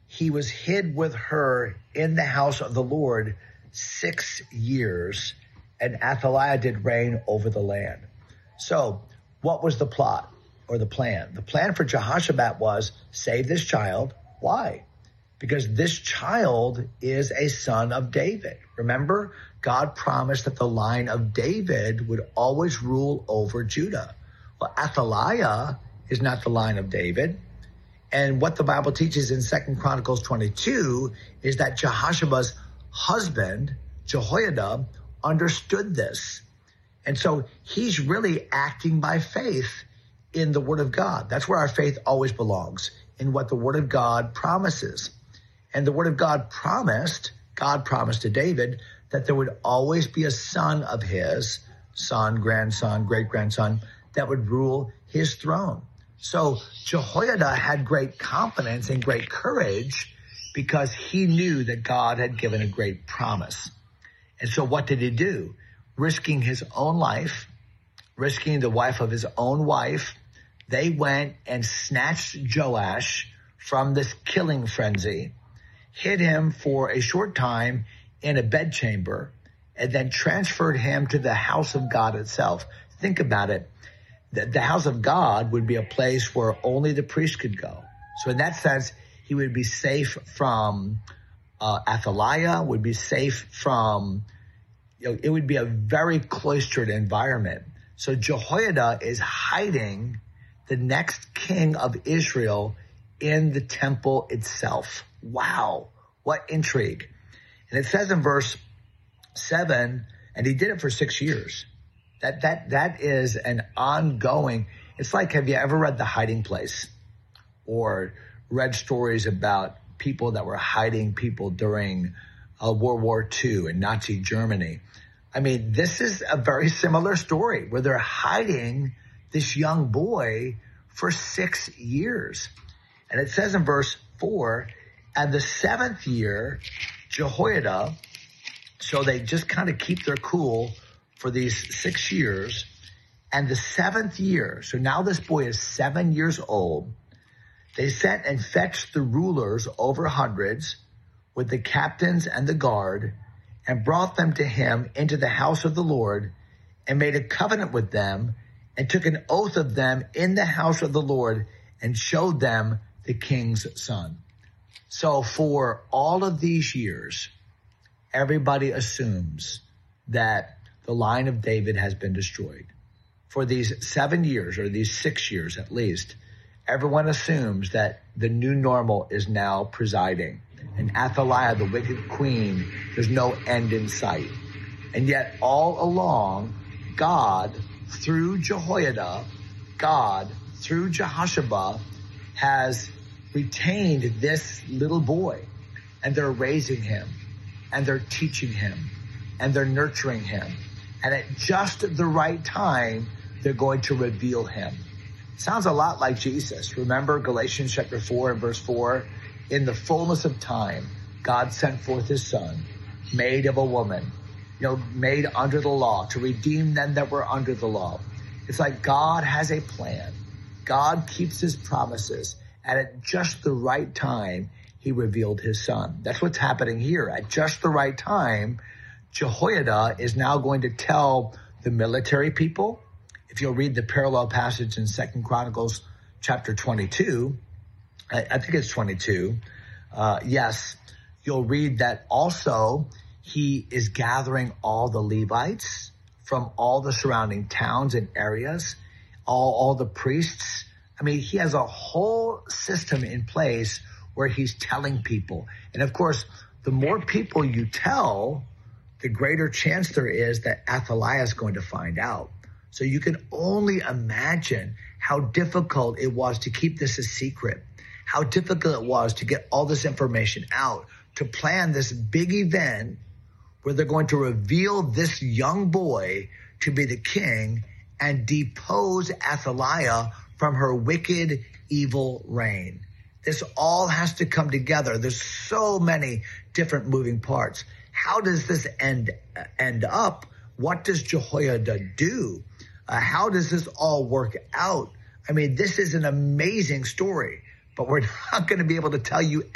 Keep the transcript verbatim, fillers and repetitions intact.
he was hid with her in the house of the Lord six years, and Athaliah did reign over the land. So what was the plot or the plan? The plan for Jehoshaphat was save this child. Why? Because this child is a son of David. Remember, God promised that the line of David would always rule over Judah. Well, Athaliah is not the line of David. And what the Bible teaches in Second Chronicles twenty-two is that Jehoshaphat's husband, Jehoiada, understood this. And so he's really acting by faith in the word of God. That's where our faith always belongs, in what the word of God promises. And the word of God promised, God promised to David that there would always be a son of his, son, grandson, great-grandson, that would rule his throne. So Jehoiada had great confidence and great courage because he knew that God had given a great promise. And so what did he do? Risking his own life, risking the wife of his own wife, they went and snatched Joash from this killing frenzy, hid him for a short time in a bedchamber, and then transferred him to the house of God itself. Think about it. The, the house of God would be a place where only the priest could go. So in that sense, he would be safe from uh, Athaliah, would be safe from, you know, it would be a very cloistered environment. So Jehoiada is hiding the next king of Israel in the temple itself. Wow, what intrigue. And it says in verse seven, and he did it for six years. That that that is an ongoing, it's like, have you ever read The Hiding Place or read stories about people that were hiding people during uh, World War Two in Nazi Germany? I mean, this is a very similar story where they're hiding this young boy for six years. And it says in verse four, and the seventh year, Jehoiada, so they just kind of keep their cool for these six years. And the seventh year, so now this boy is seven years old, they sent and fetched the rulers over hundreds with the captains and the guard, and brought them to him into the house of the Lord, and made a covenant with them, and took an oath of them in the house of the Lord, and showed them the king's son. So for all of these years, everybody assumes that the line of David has been destroyed. For these seven years, or these six years at least, everyone assumes that the new normal is now presiding. And Athaliah, the wicked queen, there's no end in sight. And yet all along, God, through Jehoiada, God, through Jehoshaphat, has retained this little boy. And they're raising him, and they're teaching him, and they're nurturing him. And at just the right time, they're going to reveal him. Sounds a lot like Jesus. Remember Galatians chapter four and verse four? In the fullness of time, God sent forth his son, made of a woman, you know, made under the law, to redeem them that were under the law. It's like God has a plan. God keeps his promises. And at just the right time, he revealed his son. That's what's happening here. At just the right time, Jehoiada is now going to tell the military people. If you'll read the parallel passage in Second Chronicles chapter twenty-two, I, I think it's twenty-two. Uh, yes, you'll read that also he is gathering all the Levites from all the surrounding towns and areas, all, all the priests. I mean, he has a whole system in place where he's telling people. And of course, the more people you tell, the greater chance there is that Athaliah is going to find out. So you can only imagine how difficult it was to keep this a secret, how difficult it was to get all this information out, to plan this big event where they're going to reveal this young boy to be the king and depose Athaliah from her wicked, evil reign. This all has to come together. There's so many different moving parts. How does this end end up? What does Jehoiada do? Uh, how does this all work out? I mean, this is an amazing story, but we're not going to be able to tell you